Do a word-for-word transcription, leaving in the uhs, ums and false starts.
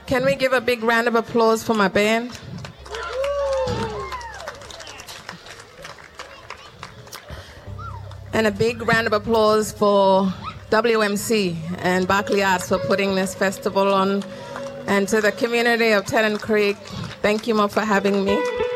Can we give a big round of applause for my band? And a big round of applause for W M C and Berkeley Arts for putting this festival on. And to the community of Tennant Creek, thank you more for having me.